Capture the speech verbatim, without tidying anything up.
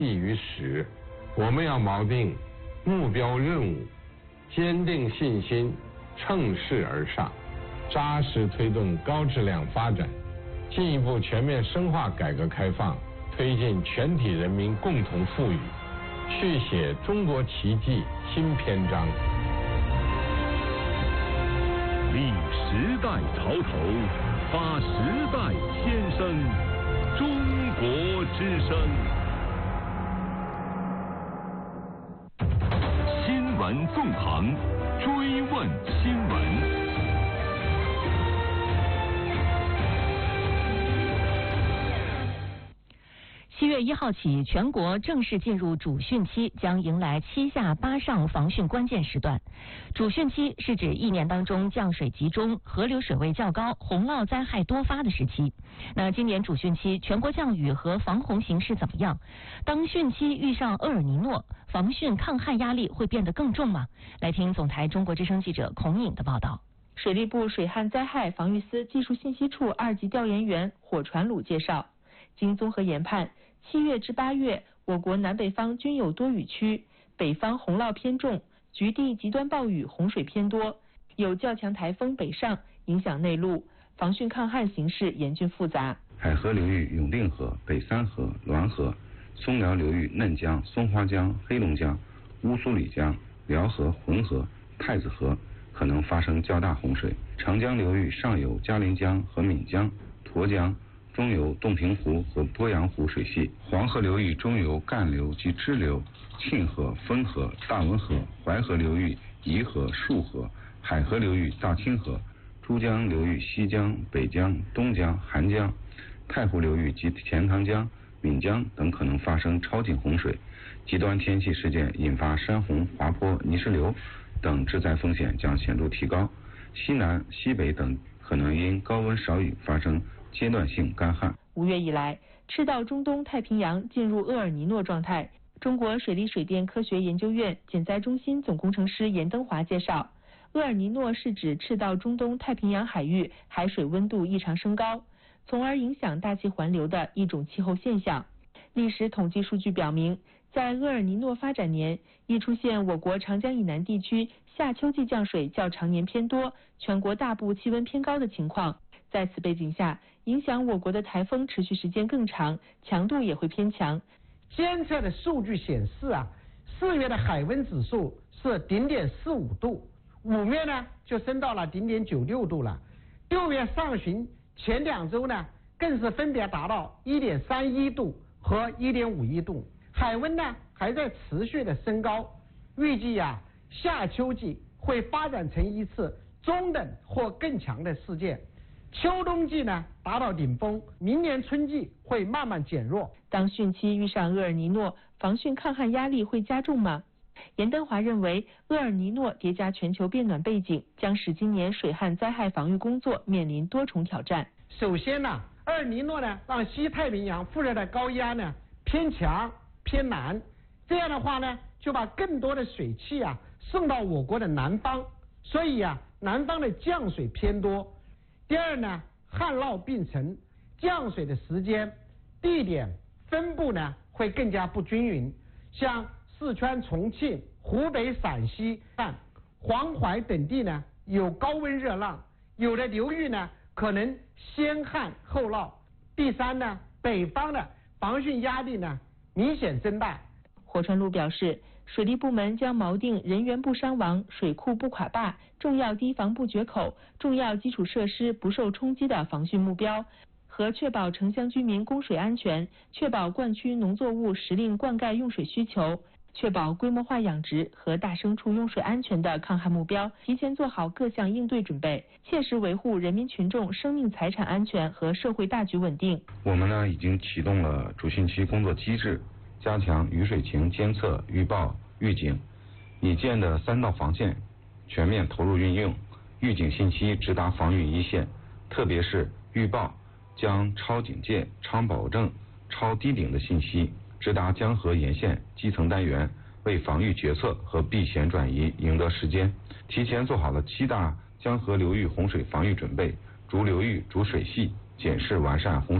立于实。我们要锚定目标任务，坚定信心，乘势而上，扎实推动高质量发展，进一步全面深化改革开放，推进全体人民共同富裕，续写中国奇迹新篇章。 立时代潮头，发时代先声，中国之声。新闻纵横，追问新闻。 七月一号起，全国正式进入主汛期，将迎来七下八上防汛关键时段。主汛期是指一年当中降水集中、河流水位较高、洪涝灾害多发的时期。那今年主汛期全国降雨和防洪形势怎么样？当汛期遇上厄尔尼诺，防汛抗旱压力会变得更重吗？来听总台中国之声记者孔颖的报道。 水利部水旱灾害防御司技术信息处二级调研员火传鲁介绍，经综合研判，七月至八月，我国南北方均有多雨区，北方洪涝偏重，局地极端暴雨洪水偏多，有较强台风北上影响内陆，防汛抗旱形势严峻复杂。 海河流域永定河、北三河、滦河，松辽流域嫩江、松花江、黑龙江、乌苏里江、辽河、浑河、太子河可能发生较大洪水。长江流域上游嘉陵江和岷江、沱江，中游洞庭湖和鄱阳湖水系，黄河流域中游干流及支流、沁河、汾河、大汶河，淮河流域宜河、束河，海河流域大清河，珠江流域西江、北江、东江、韩江，太湖流域及钱塘江、岷江等可能发生超警洪水。极端天气事件引发山洪、滑坡、泥石流等致灾风险将显著提高。西南、西北等可能因高温少雨发生阶段性干旱。 五月以来，赤道中东太平洋进入厄尔尼诺状态。中国水利水电科学研究院减灾中心总工程师严登华介绍，厄尔尼诺是指赤道中东太平洋海域海水温度异常升高，从而影响大气环流的一种气候现象。历史统计数据表明，在厄尔尼诺发展年，易出现我国长江以南地区夏秋季降水较常年偏多，全国大部气温偏高的情况。在此背景下，影响我国的台风持续时间更长，强度也会偏强。 监测的数据显示啊，四月的海温指数是零点四五度，五月呢就升到了零点九六度了，六月上旬前两周呢更是分别达到一点三一度和一点五一度，海温呢还在持续的升高。预计啊，夏秋季会发展成一次中等或更强的事件。秋冬季呢达到顶峰，明年春季会慢慢减弱。 当汛期遇上厄尔尼诺，防汛抗旱压力会加重吗？严登华认为，厄尔尼诺叠加全球变暖背景，将使今年水旱灾害防御工作面临多重挑战。 首先呢，厄尔尼诺呢让西太平洋副热带高压呢偏强偏南，这样的话呢就把更多的水汽啊送到我国的南方，所以啊南方的降水偏多。第二呢，旱涝并存，降水的时间、地点、分布呢会更加不均匀。像四川、重庆、湖北、陕西、黄淮等地呢有高温热浪，有的流域呢可能先旱后涝。第三呢，北方的防汛压力呢明显增大。 火传鲁表示，水利部门将锚定人员不伤亡、水库不垮坝、重要堤防不决口、重要基础设施不受冲击的防汛目标，和确保城乡居民供水安全，确保灌区农作物时令灌溉用水需求，确保规模化养殖和大牲畜用水安全的抗旱目标，提前做好各项应对准备，切实维护人民群众生命财产安全和社会大局稳定。 我们呢已经启动了主汛期工作机制，加强雨水情监测、预报、预警，已建的三道防线全面投入运用，预警信息直达防御一线，特别是预报将超警戒、超保证、超低顶的信息直达江河沿线基层单元，为防御决策和避险转移赢得时间。提前做好了七大江河流域洪水防御准备，逐流域、逐水系检视完善洪水